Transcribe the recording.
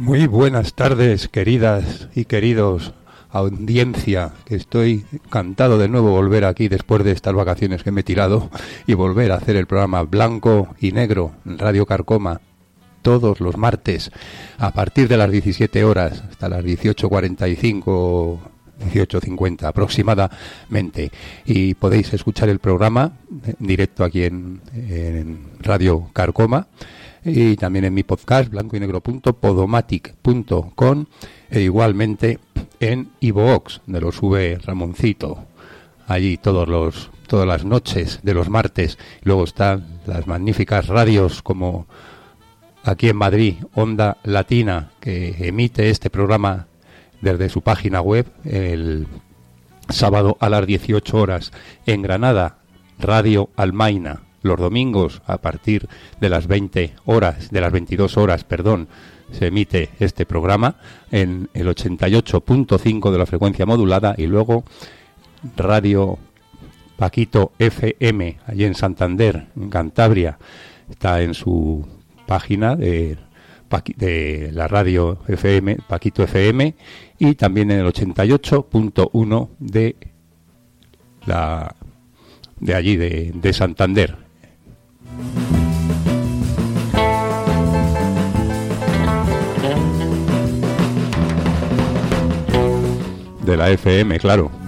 Muy buenas tardes, queridas y queridos audiencia, que estoy encantado de nuevo volver aquí después de estas vacaciones que me he tirado y volver a hacer el programa Blanco y Negro en Radio Carcoma todos los martes a partir de las 17 horas hasta las 18:45, 18:50 aproximadamente, y podéis escuchar el programa en directo aquí en Radio Carcoma y también en mi podcast blancoynegro.podomatic.com e igualmente en iVoox, donde lo sube Ramoncito allí todas las noches de los martes. Luego están las magníficas radios como aquí en Madrid, Onda Latina, que emite este programa desde su página web el sábado a las 18 horas. En Granada, Radio Almaina, los domingos a partir de las 22 horas, se emite este programa en el 88.5 de la frecuencia modulada, y luego Radio Paquito FM, allí en Santander, en Cantabria, está en su página de la radio FM, Paquito FM, y también en el 88.1 de allí, de Santander. De la FM, claro.